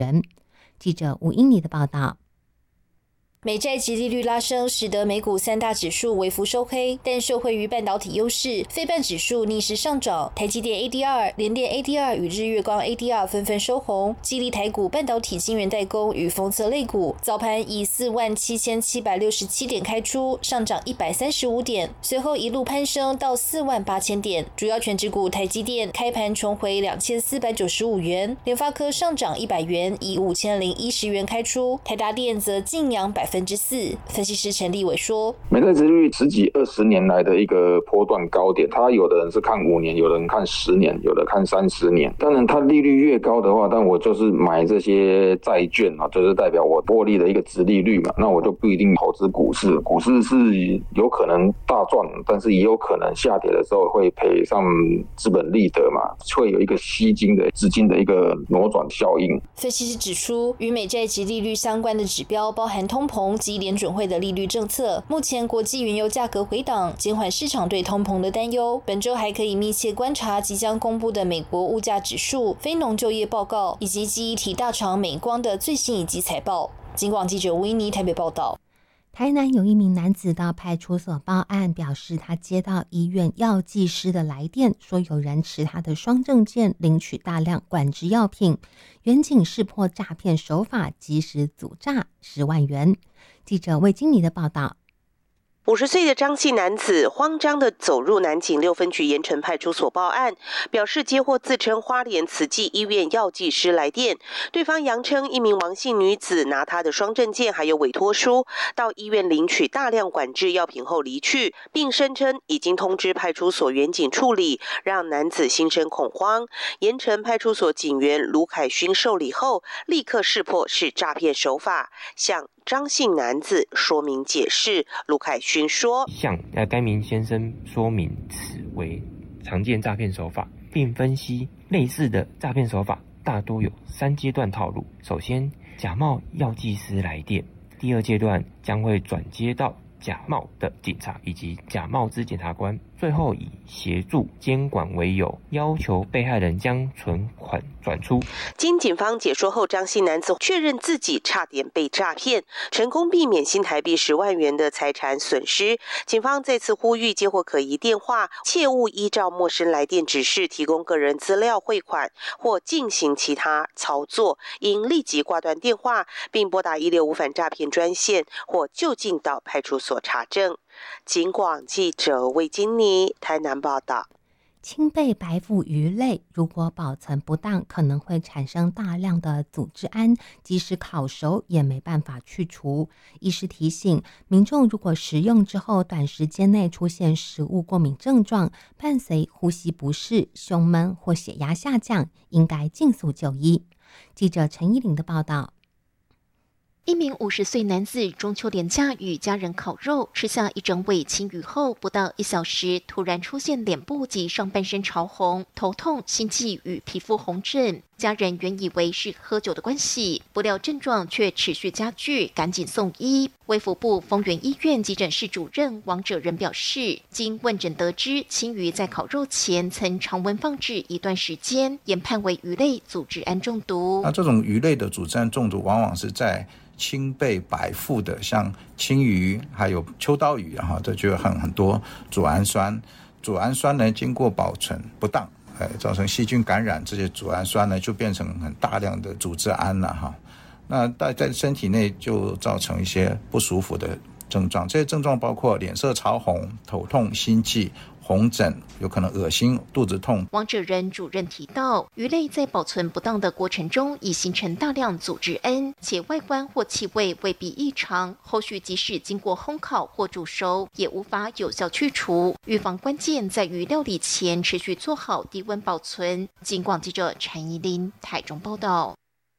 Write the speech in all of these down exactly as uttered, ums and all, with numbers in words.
记者吴英妮的报道。 美债殖利率拉升，使得美股三大指数微幅收黑，但受惠于半导体优势，费半指数逆势上涨。台积电 A D R、联电 A D R 与日月光 A D R 纷纷收红，激励台股半导体晶圆代工与封测类股。早盘以四万七千七百六十七点开出，上涨一百三十五点，随后一路攀升到四万八千点。主要权值股台积电开盘重回两千四百九十五元，联发科上涨一百元，以五千零一十元开出。台达电则劲扬百分之四。分析师陈立伟说， 美债殖利率十几二十年来的一个波段高点，他有的人是看五年，有的人看十年，有的看三十年。当然，它利率越高的话，但我就是买这些债券啊，就是代表我获利的一个殖利率嘛，那我就不一定投资股市。股市是有可能大赚，但是也有可能下跌的时候会赔上资本利得嘛，会有一个吸金的资金的一个挪转效应。 分析师指出，与美债殖利率相关的指标包含通膨及联准会的利率政策。目前国际原油价格回档，减缓市场对通膨的担忧。本周还可以密切观察即将公布的美国物价指数、非农就业报告以及记忆体大厂美光的最新一季财报。警广记者吴依妮台北报道。 台南有一名男子到派出所报案，表示他接到医院药剂师的来电，说有人持他的双证件领取大量管制药品，员警识破诈骗手法，及时阻诈十万元。记者魏经理的报道。 五十岁的张姓男子慌张地走入南警六分局盐城派出所报案，表示接获自称花莲慈济医院药剂师来电，对方扬称一名王姓女子拿他的双证件还有委托书到医院领取大量管制药品后离去，并声称已经通知派出所员警处理，让男子心生恐慌。盐城派出所警员卢凯勋受理后，立刻识破是诈骗手法，向张姓男子说明解释。卢凯勋说， 向该名先生说明此为常见诈骗手法，并分析类似的诈骗手法大多有三阶段套路。首先，假冒药剂师来电，第二阶段将会转接到假冒的警察以及假冒之检察官，最后以协助监管为由，要求被害人将存款转出。 经警方解说后，张姓男子确认自己差点被诈骗，成功避免新台币十万元的财产损失。警方再次呼吁接获可疑电话，切勿依照陌生来电指示提供个人资料汇款或进行其他操作，应立即挂断电话，并拨打一六五反诈骗专线或就近到派出所查证。警广记者魏金妮台南报道。 青贝白腹鱼类如果保存不当，可能会产生大量的组织胺，即使烤熟也没办法去除。医师提醒民众，如果食用之后短时间内出现食物过敏症状，伴随呼吸不适、胸闷或血压下降，应该尽速就医。记者陈依玲的报道。 一名五十岁男子中秋连假与家人烤肉，吃下一整尾青鱼后，不到一小时，突然出现脸部及上半身潮红、头痛、心悸与皮肤红疹。家人原以为是喝酒的关系，不料症状却持续加剧，赶紧送医。卫福部丰原医院急诊室主任王者仁表示，经问诊得知，青鱼在烤肉前曾常温放置一段时间，研判为鱼类组织胺中毒。 那这种鱼类的组织胺中毒，往往是在青贝白腹的，像青鱼还有秋刀鱼啊，这就有很很多组氨酸。组氨酸呢，经过保存不当，哎，造成细菌感染，这些组氨酸呢就变成很大量的组织胺了哈。那在身体内就造成一些不舒服的症状，这些症状包括脸色潮红、头痛、心悸、红疹，有可能恶心、肚子痛。 王者仁主任提到，鱼类在保存不当的过程中，已形成大量组织胺，且外观或气味未必异常，后续即使经过烘烤或煮熟，也无法有效去除。预防关键在于料理前持续做好低温保存。警广记者陈怡琳台中报道。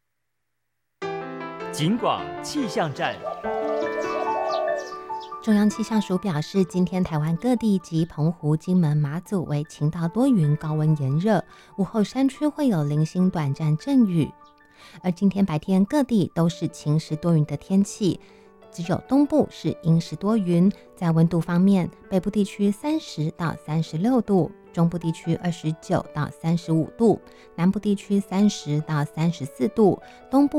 警广气象站。 中央气象署表示，今天台湾各地及澎湖、金门、马祖为晴到多云，高温炎热，午后山区会有零星短暂阵雨。而今天白天各地都是晴时多云的天气，只有东部是阴时多云。在温度方面，北部地区三十到三十六度，中部地区二十九到三十五度，南部地区三十到三十四度，东部